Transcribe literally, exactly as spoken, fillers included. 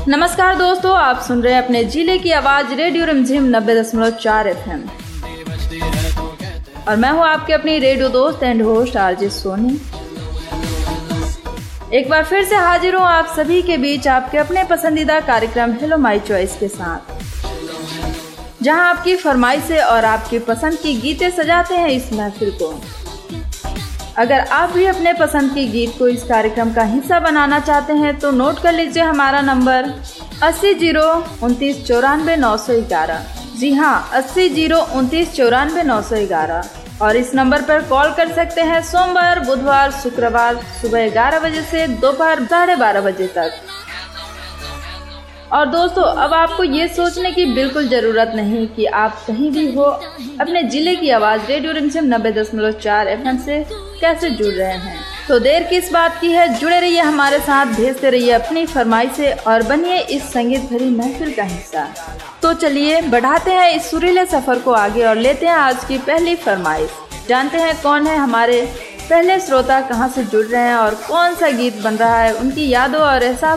नमस्कार दोस्तों, आप सुन रहे हैं अपने जिले की आवाज रेडियो रिमझिम नब्बे दशमलव चार एफ एम और मैं हूं आपके अपनी रेडियो दोस्त एंड होस्ट आरजे सोनी। एक बार फिर से हाजिर हूं आप सभी के बीच आपके अपने पसंदीदा कार्यक्रम हेलो माय चॉइस के साथ, जहां आपकी फरमाइशें और आपकी पसंद की गीतें सजाते हैं इस महफिल को। अगर आप भी अपने पसंद के गीत को इस कार्यक्रम का हिस्सा बनाना चाहते हैं तो नोट कर लीजिए हमारा नंबर अस्सी जीरो उनतीस चौरानवे नौ सौ ग्यारह। जी हाँ, अस्सी जीरो उनतीस चौरानवे नौ सौ ग्यारह। और इस नंबर पर कॉल कर सकते हैं सोमवार, बुधवार, शुक्रवार सुबह ग्यारह बजे से दोपहर साढ़े बारह बजे तक। और दोस्तों, अब आपको ये सोचने की बिल्कुल ज़रूरत नहीं कि आप कहीं भी हो, अपने ज़िले की आवाज़ रेडियो रिमझिम नब्बे दशमलव चार एफ एम से कैसे जुड़ रहे हैं। तो देर किस बात की है, जुड़े रहिए हमारे साथ, भेजते रहिए अपनी फरमाइशें और बनिए इस संगीत भरी महफिल का हिस्सा। तो चलिए बढ़ाते हैं इस सुरीले सफ़र को आगे और लेते हैं आज की पहली फरमाइश। जानते हैं कौन है हमारे पहले श्रोता, कहाँ से जुड़ रहे हैं और कौन सा गीत बन रहा है उनकी यादों और एहसास